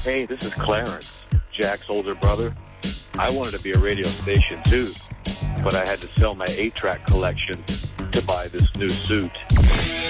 Hey, this is Clarence, Jack's older brother. I wanted to be a radio station, too, but I had to sell my 8-track collection to buy this new suit.